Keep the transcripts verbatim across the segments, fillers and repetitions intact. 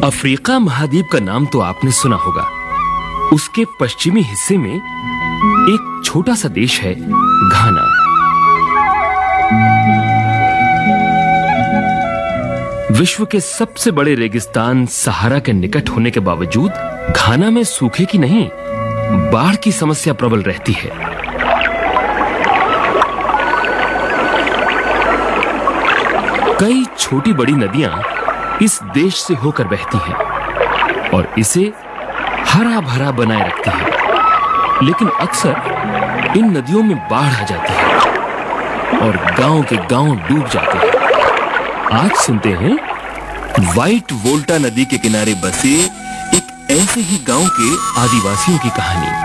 Africa महाद्वीप का नाम तो आपने सुना होगा। उसके पश्चिमी हिस्से में एक छोटा सा देश है, घाना। विश्व के सबसे बड़े रेगिस्तान सहारा के निकट होने के बावजूद घाना में सूखे की नहीं, बाढ़ की समस्या प्रबल रहती है। कई छोटी बड़ी नदियां इस देश से होकर बहती हैं और इसे हरा भरा बनाए रखती हैं। लेकिन अक्सर इन नदियों में बाढ़ आ जाती है और गांव के गांव डूब जाते हैं। आज सुनते हैं व्हाइट वोल्टा नदी के किनारे बसे एक ऐसे ही गांव के आदिवासियों की कहानी।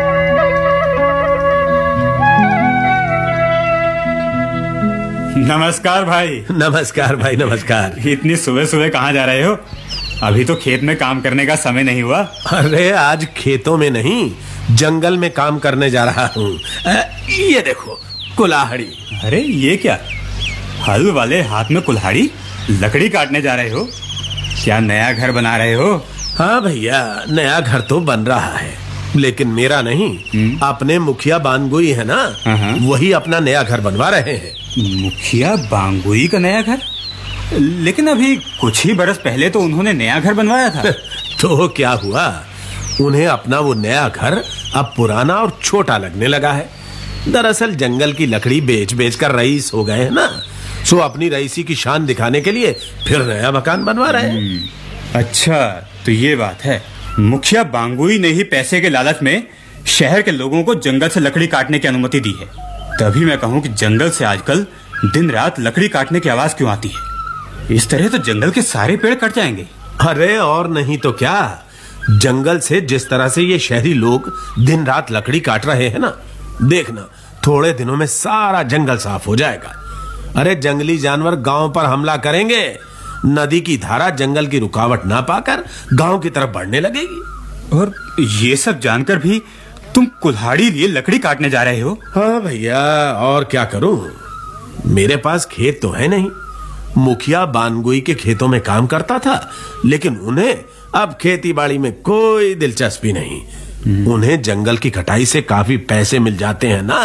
नमस्कार भाई। नमस्कार भाई, नमस्कार। इतनी सुबह सुबह कहाँ जा रहे हो? अभी तो खेत में काम करने का समय नहीं हुआ। अरे आज खेतों में नहीं, जंगल में काम करने जा रहा हूँ। ये देखो कुल्हाड़ी। अरे ये क्या, हल वाले हाथ में कुल्हाड़ी? लकड़ी काटने जा रहे हो? क्या नया घर बना रहे हो? हाँ भैया, नया घर तो बन रहा है, लेकिन मेरा नहीं, अपने मुखिया बानगुई है ना, वही अपना नया घर बनवा रहे हैं। मुखिया बांगुई का नया घर? लेकिन अभी कुछ ही बरस पहले तो उन्होंने नया घर बनवाया था। तो क्या हुआ, उन्हें अपना वो नया घर अब पुराना और छोटा लगने लगा है। दरअसल जंगल की लकड़ी बेच बेच कर रईस हो गए हैं ना, सो अपनी रईसी की शान दिखाने के लिए फिर नया मकान बनवा रहे हैं। अच्छा, तो ये बात है। मुखिया बांगुई ने ही पैसे के लालच में शहर के लोगों को जंगल से लकड़ी काटने की अनुमति दी है। तभी मैं कहूँ कि जंगल से आजकल दिन रात लकड़ी काटने की आवाज क्यों आती है? इस तरह तो जंगल के सारे पेड़ कट जाएंगे। अरे और नहीं तो क्या, जंगल से जिस तरह से ये शहरी लोग दिन रात लकड़ी काट रहे हैं ना, देखना थोड़े दिनों में सारा जंगल साफ हो जाएगा। अरे जंगली जानवर गांव पर हमला करेंगे, नदी की धारा जंगल की रुकावट ना पाकर गांव की तरफ बढ़ने लगेगी। और ये सब जानकर भी तुम कुल्हाड़ी लिए लकड़ी काटने जा रहे हो? हाँ भैया, और क्या करूं, मेरे पास खेत तो है नहीं। मुखिया बानगुई के खेतों में काम करता था, लेकिन उन्हें अब खेती बाड़ी में कोई दिलचस्पी नहीं। उन्हें जंगल की कटाई से काफी पैसे मिल जाते हैं ना।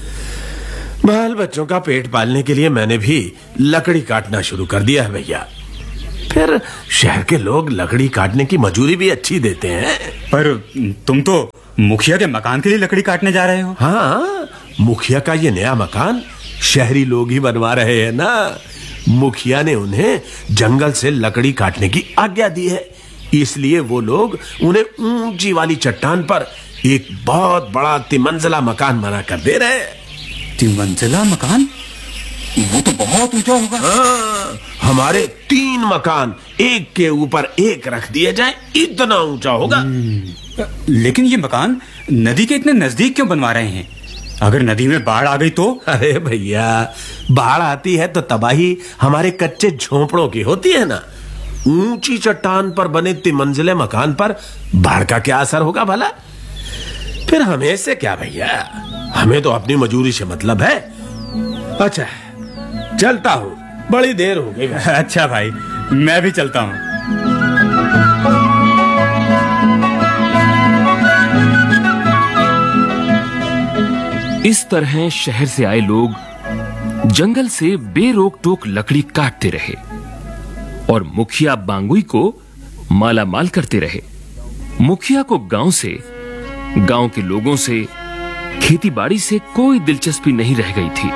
बाल बच्चों का पेट पालने के लिए मैंने भी लकड़ी काटना शुरू कर दिया है भैया। फिर शहर के लोग लकड़ी काटने की मजूरी भी अच्छी देते हैं। पर तुम तो मुखिया के मकान के लिए लकड़ी काटने जा रहे हो? हाँ, मुखिया का ये नया मकान शहरी लोग ही बनवा रहे हैं ना। मुखिया ने उन्हें जंगल से लकड़ी काटने की आज्ञा दी है, इसलिए वो लोग उन्हें ऊंची वाली चट्टान पर एक बहुत बड़ा तिमंजिला मकान बना कर दे रहे हैं। तिमंजिला मकान? वो तो बहुत ऊंचा होगा। हाँ, हमारे तीन मकान एक के ऊपर एक रख दिए जाए, इतना ऊंचा होगा। लेकिन ये मकान नदी के इतने नजदीक क्यों बनवा रहे हैं? अगर नदी में बाढ़ आ गई तो? अरे भैया, बाढ़ आती है तो तबाही हमारे कच्चे झोंपड़ों की होती है ना। ऊंची चट्टान पर बने तिमंजिले मकान पर बाढ़ का क्या असर होगा भला? फिर हमें से क्या भैया, हमें तो अपनी मजूरी से मतलब है। अच्छा, चलता हूँ, बड़ी देर हो गई। अच्छा भाई, मैं भी चलता हूँ। इस तरह शहर से आए लोग जंगल से बेरोक टोक लकड़ी काटते रहे और मुखिया बांगुई को माला माल करते रहे। मुखिया को गांव से, गांव के लोगों से, खेती बाड़ी से कोई दिलचस्पी नहीं रह गई थी।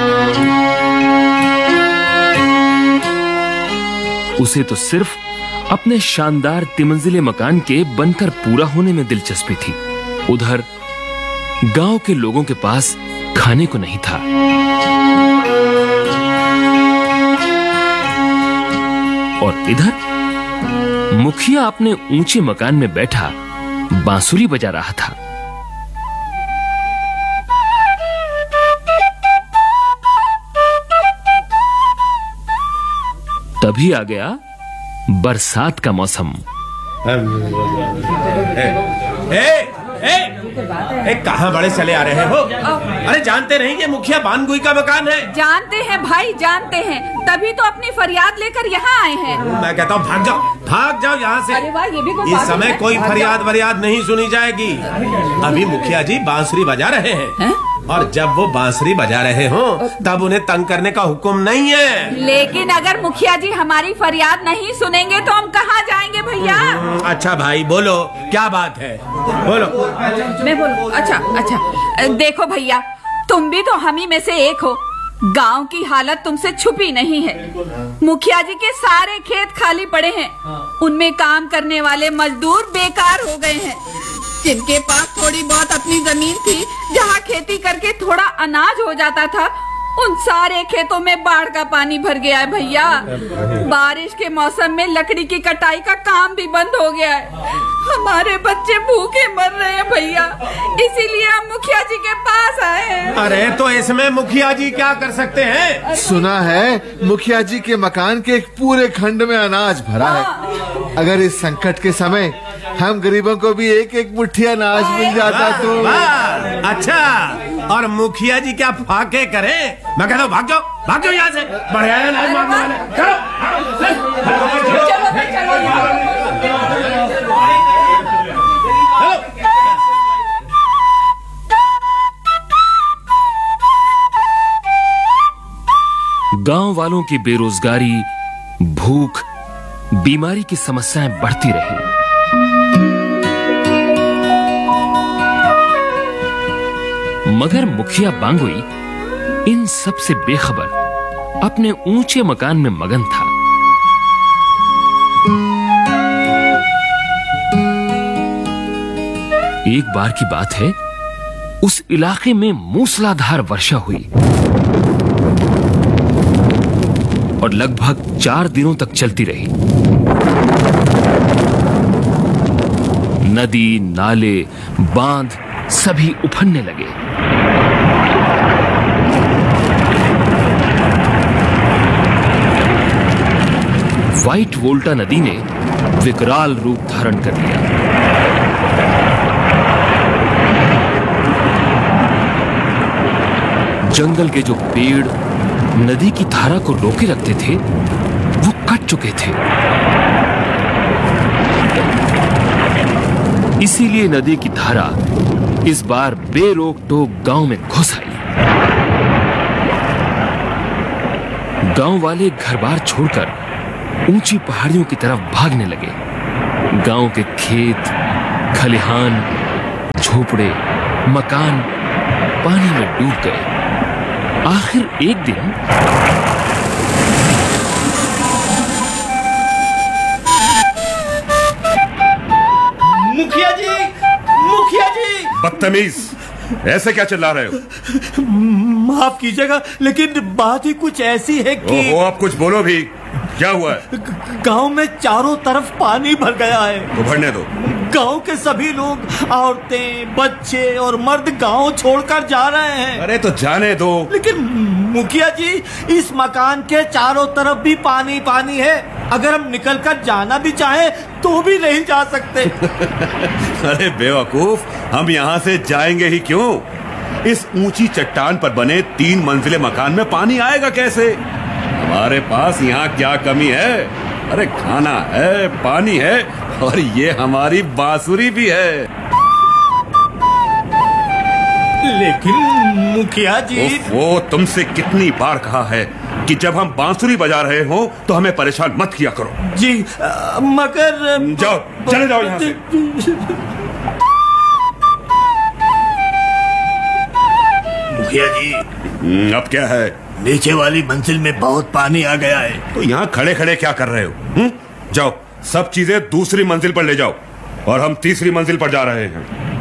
उसे तो सिर्फ अपने शानदार तिमंजिले मकान के बनकर पूरा होने में दिलचस्पी थी। उधर गांव के लोगों के पास खाने को नहीं था। और इधर मुखिया अपने ऊंचे मकान में बैठा बांसुरी बजा रहा था। तभी आ गया बरसात का मौसम। ए, ए, ए, ए, कहाँ बड़े चले आ रहे हो? अरे जानते नहीं ये मुखिया बानगुई का मकान है? जानते हैं भाई, जानते हैं, तभी तो अपनी फरियाद लेकर यहाँ आए हैं। मैं कहता हूँ भाग जाओ, भाग जाओ यहाँ से। अरे वाह, ये भी कोई इस बात समय है? कोई फरियाद वरियाद नहीं सुनी जाएगी। अभी मुखिया जी बांसुरी बजा रहे हैं, हैं? और जब वो बांसुरी बजा रहे हो तब उन्हें तंग करने का हुक्म नहीं है। लेकिन अगर मुखिया जी हमारी फरियाद नहीं सुनेंगे तो हम कहाँ जाएंगे भैया? अच्छा भाई बोलो, क्या बात है, बोलो। मैं बोलूं? अच्छा अच्छा, देखो भैया, तुम भी तो हम ही में से एक हो। गांव की हालत तुमसे छुपी नहीं है। मुखिया जी के सारे खेत खाली पड़े हैं, उनमें काम करने वाले मजदूर बेकार हो गए हैं। जिनके पास थोड़ी बहुत अपनी जमीन थी, जहाँ खेती करके थोड़ा अनाज हो जाता था, उन सारे खेतों में बाढ़ का पानी भर गया है भैया। बारिश के मौसम में लकड़ी की कटाई का काम भी बंद हो गया है। हमारे बच्चे भूखे मर रहे हैं भैया, इसीलिए हम मुखिया जी के पास आए हैं। अरे तो इसमें मुखिया जी क्या कर सकते हैं? सुना है मुखिया जी के मकान के एक पूरे खंड में अनाज भरा है। अगर इस संकट के समय हम गरीबों को भी एक एक मुट्ठी अनाज मिल जाता तो। अच्छा, और मुखिया जी क्या फाके करें? मैं कहता हूँ भाग जाओ, भाग जाओ यहाँ से। बढ़िया अनाज मांगने वाले, गांव वालों की बेरोजगारी, भूख, बीमारी की समस्याएं बढ़ती रही। मगर मुखिया बांगुई इन सब से बेखबर अपने ऊंचे मकान में मगन था। एक बार की बात है, उस इलाके में मूसलाधार वर्षा हुई और लगभग चार दिनों तक चलती रही। नदी, नाले, बांध सभी उफनने लगे। व्हाइट वोल्टा नदी ने विकराल रूप धारण कर लिया। जंगल के जो पेड़ नदी की धारा को रोके रखते थे, वो कट चुके थे। इसीलिए नदी की धारा इस बार बेरोक टोक गांव में घुस आई। गांव वाले घर बार छोड़कर ऊंची पहाड़ियों की तरफ भागने लगे। गांव के खेत, खलिहान, झोपड़े, मकान पानी में डूब गए। आखिर एक दिन मुखिया जी, मुखिया जी! बदतमीज, ऐसे क्या चिल्ला रहे हो? माफ कीजिएगा, लेकिन बात ही कुछ ऐसी है कि ओहो, अब कुछ बोलो भी। क्या हुआ है? गांव में चारों तरफ पानी भर गया है। तो भरने दो। गांव के सभी लोग, औरतें, बच्चे और मर्द गांव छोड़कर जा रहे हैं। अरे तो जाने दो। लेकिन मुखिया जी, इस मकान के चारों तरफ भी पानी पानी है। अगर हम निकलकर जाना भी चाहें तो भी नहीं जा सकते। अरे बेवकूफ, हम यहाँ से जाएंगे ही क्यों? इस ऊंची चट्टान पर बने तीन मंजिले मकान में पानी आएगा कैसे? हमारे पास यहाँ क्या कमी है? अरे खाना है, पानी है, और ये हमारी बांसुरी भी है। लेकिन मुखिया जी, वो तुमसे कितनी बार कहा है कि जब हम बांसुरी बजा रहे हो तो हमें परेशान मत किया करो। जी आ, मगर जाओ, चले जाओ यहाँ से। मुखिया जी, अब क्या है? नीचे वाली मंजिल में बहुत पानी आ गया है। तो यहाँ खड़े खड़े क्या कर रहे हो? हुँ? जाओ, सब चीजें दूसरी मंजिल पर ले जाओ, और हम तीसरी मंजिल पर जा रहे हैं।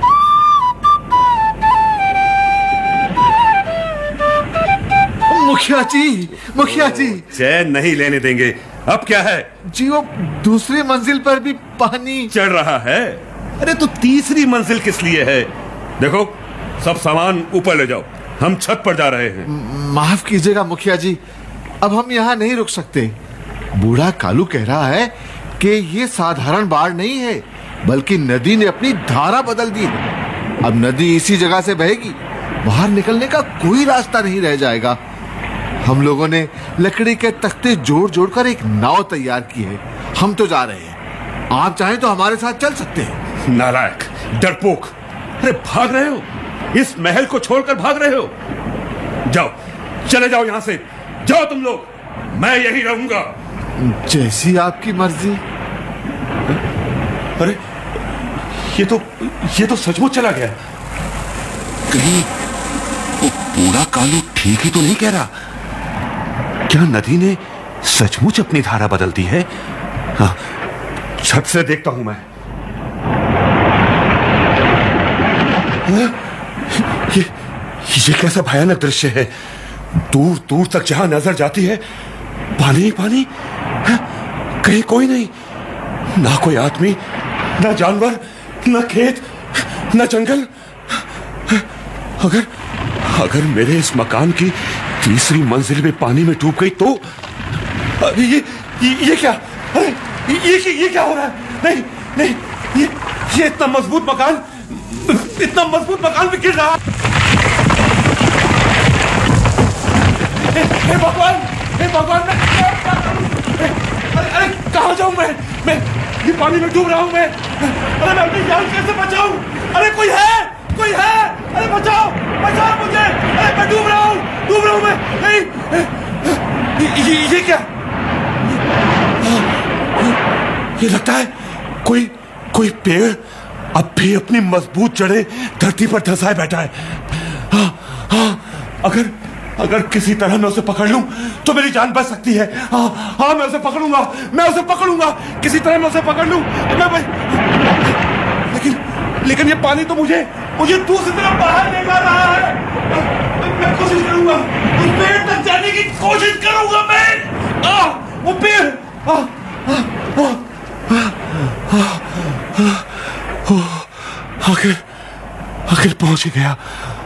मुखिया जी, मुखिया जी! चैन नहीं लेने देंगे। अब क्या है? जी वो दूसरी मंजिल पर भी पानी चढ़ रहा है। अरे तो तीसरी मंजिल किस लिए है? देखो, सब सामान ऊपर ले जाओ, हम छत पर जा रहे हैं। माफ कीजिएगा मुखिया जी, अब हम यहाँ नहीं रुक सकते। बूढ़ा कालू कह रहा है कि ये साधारण बाढ़ नहीं है, बल्कि नदी ने अपनी धारा बदल दी है। अब नदी इसी जगह से बहेगी, बाहर निकलने का कोई रास्ता नहीं रह जाएगा। हम लोगों ने लकड़ी के तख्ते जोड़ जोड़ कर एक नाव तैयार की है। हम तो जा रहे हैं, आप चाहें तो हमारे साथ चल सकते हैं। नालायक, डरपोक, अरे भाग रहे हो? इस महल को छोड़कर भाग रहे हो? जाओ, चले जाओ यहां से, जाओ तुम लोग, मैं यही रहूंगा। जैसी आपकी मर्जी। अरे ये तो ये तो सचमुच चला गया। कहीं वो बूढ़ा कालू ठीक ही तो नहीं कह रहा? क्या नदी ने सचमुच अपनी धारा बदल दी है? हाँ, छत से देखता हूं मैं। ये ये कैसा भयानक दृश्य है। दूर दूर तक जहां नजर जाती है पानी ही पानी है? कहीं कोई नहीं, ना कोई आदमी, ना जानवर, ना खेत, ना जंगल। अगर अगर मेरे इस मकान की तीसरी मंजिल में पानी में डूब गई तो ये ये, ये क्या? अरे ये, ये ये क्या हो रहा है? नहीं नहीं, ये ये इतना मजबूत मकान, इतना मजबूत मकान भी गिर रहा है। हे भगवान, हे भगवान, मैं अरे अरे कहाँ जाऊं मैं? मैं ये पानी में डूब रहा हूं मैं। अरे मैं अपनी जान कैसे बचाऊं? अरे कोई है, कोई है, अरे बचाओ, बचाओ मुझे। अरे मैं डूब रहा हूं, डूब रहा हूं मैं। नहीं, ये, ये, ये क्या? ये लगता है कोई कोई पेड़ अब भी अपनी मजबूत जड़ें धरती पर धंसाए बैठा है। हाँ हाँ, अगर अगर किसी तरह मैं उसे पकड़ लूं तो मेरी जान बच सकती है। हाँ हाँ, मैं उसे पकड़ूंगा, मैं उसे पकड़ूंगा, किसी तरह मैं उसे पकड़ लूं। मैं भाई, लेकिन लेकिन ये पानी तो मुझे मुझे दूसरी तरफ बाहर ले जा रहा है। मैं कोशिश करूंगा, उस पेड़ तक जाने की कोशिश करूंगा मैं। आ, वो पेड़, आ, आ, आ, आ, आ, आ, आखिर आखिर पहुंच गया।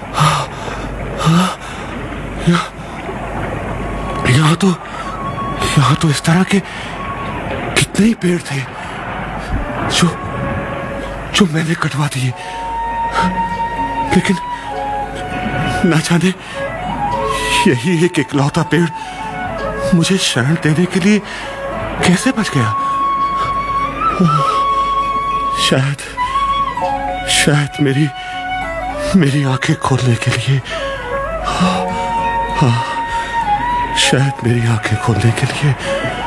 यहाँ तो यहाँ तो इस तरह के कितने ही पेड़ थे जो जो मैंने कटवा दिए, लेकिन न जाने यही एक इकलौता पेड़ मुझे शरण देने के लिए कैसे बच गया। शायद शायद मेरी मेरी आंखें खोलने के लिए, हाँ, शायद मेरी आंखें खोलने के लिए